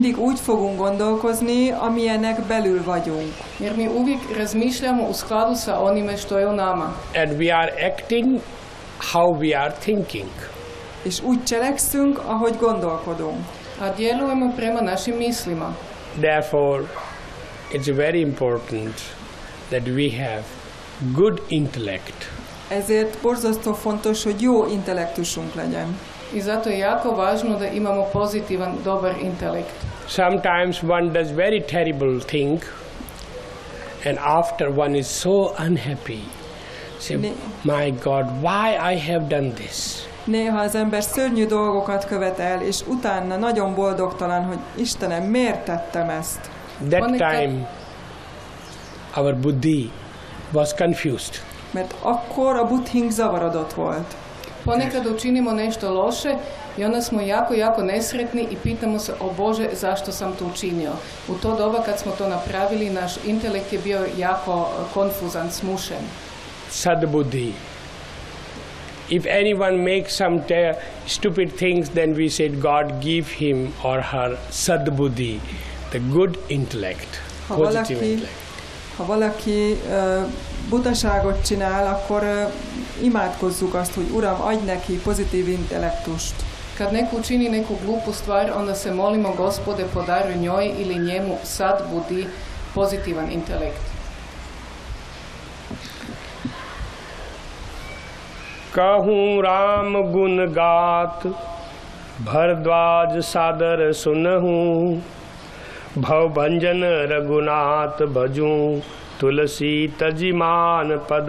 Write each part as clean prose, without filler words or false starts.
Mindig úgy fogunk gondolkozni, amilyenek belül vagyunk. Jer mi uvijek razmišljamo u skladu sa onime što je u nama. And we are acting how we are thinking. És úgy cselekszünk, ahogy gondolkodunk. A djelujemo prema našim mislima. Therefore, it's very important that we have good intellect. Ezért borzasztó fontos, hogy jó intellektusunk legyen. I zato je jako važno da imamo pozitivan, dobar intelekt. Sometimes one does very terrible thing, and after one is so unhappy. Say, my God, why I have done this? Néha az ember szörnyű dolgokat követ el, és utána nagyon boldogtalan, hogy Istenem, miért tettem ezt? That time our buddhi was confused. Mert akkor a buddhink zavarodott volt. Ponekad učinimo nešto loše i onda smo jako nesretni i pitamo se, o Bože, zašto sam to učinio. U to doba kad smo to napravili, naš intelekt je bio jako konfuzan, smušen. Sadbuddhi. If anyone makes some stupid things, then we said, God give him or her sadbuddhi, the good intellect, positive intellect. Ha valaki butaságot csinál, akkor imádkozzuk azt, hogy Uram, adj neki pozitív intellektust. Kad neko učini neku glupu stvar, onda se molimo, Gospode, podaruj njoj ili njemu sadbuddhi, pozitivan intelekt. कहूँ राम गुण गात भरद्वाज सादर सुनहूँ भव भंजन रघुनाथ भजूं तुलसी तजिमान पद.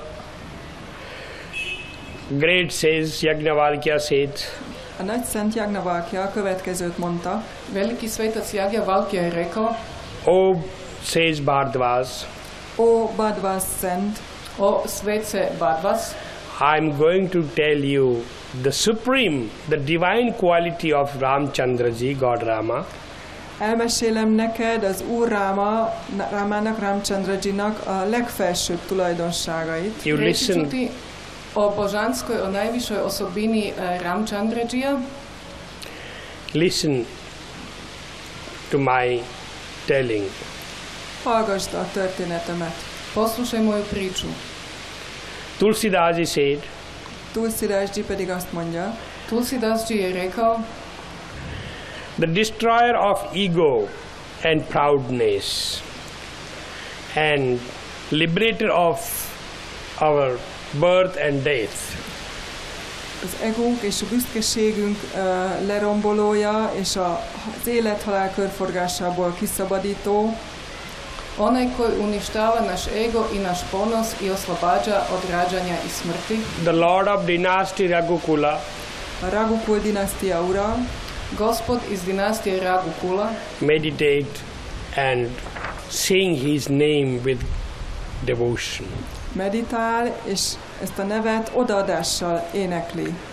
Great says Yajnavalkya says. A nagy szent Yajnavalkya a következőt mondta. Veliki svetac Yajnavalkya je rekao. O says Bhardwaj. O Bhardwaj szent. O svece Bhardwaj. I'm going to tell you the supreme, the divine quality of Ramchandraji, God Rama. Elmesélem neked az Úr Rámának, Ramchandrajinak a legfelsőbb tulajdonságait. You listen. O božanskoj, o najvišoj osobini Ramchandrajija. Listen to my telling. Hallgasd a történetemet. Poslušaj moju priču. Tulsidas said. Tulsidasji pedig azt mondja. Tulsidasji je rekao. The destroyer of ego and proudness and liberator of our birth and death. Az egónk és a büszkeségünk lerombolója és az élet-halál körforgásából kiszabadító. Onaj koji uništava naš ego i naš ponos i oslobađa od rađanja i smrti. The Lord of Dynasty Raghukula. A Raghukul dinasztia ura. Gospod iz dinastije Raghukula. Meditate and sing his name with devotion. Meditál, és ezt a nevet odaadással énekli.